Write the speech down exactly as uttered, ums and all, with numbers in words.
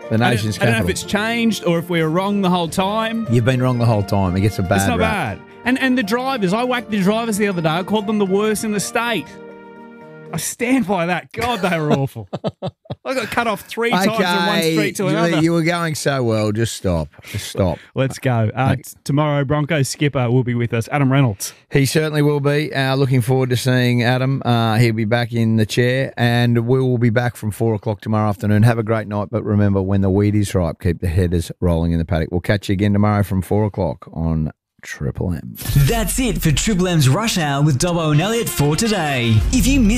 The nation's I don't, I don't know capital. if it's changed or if we were wrong the whole time. You've been wrong the whole time. It gets a bad It's not rap. bad. And and the drivers, I whacked the drivers the other day. I called them the worst in the state. I stand by that. God, they were awful. I got cut off three times from one street to another. You, you were going so well. Just stop. Just stop. Let's go. Uh, t- tomorrow, Broncos skipper will be with us, Adam Reynolds. He certainly will be. Uh, looking forward to seeing Adam. Uh, he'll be back in the chair, and we will be back from four o'clock tomorrow afternoon. Have a great night, but remember, when the wheat is ripe, keep the headers rolling in the paddock. We'll catch you again tomorrow from four o'clock on Triple M. That's it for Triple M's Rush Hour with Dobbo and Elliot for today. If you missed